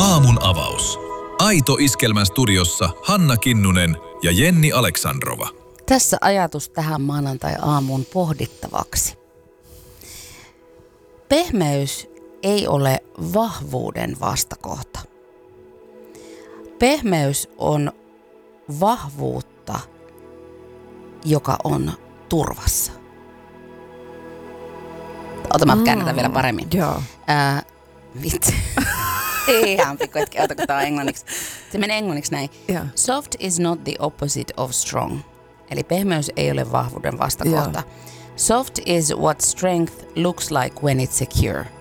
Aamun avaus. Aito Iskelmän studiossa Hanna Kinnunen ja Jenni Aleksandrova. Tässä ajatus tähän maanantai-aamun pohdittavaksi. Pehmeys ei ole vahvuuden vastakohta. Pehmeys on vahvuutta, joka on turvassa. Ota, mä käännetään vielä paremmin. Joo. Vitsi. Ihan pikku hetki, ota kun tää on englanniksi. Se menee englanniksi näin. Yeah. Soft is not the opposite of strong. Eli pehmeys ei ole vahvuuden vastakohta. Yeah. Soft is what strength looks like when it's secure.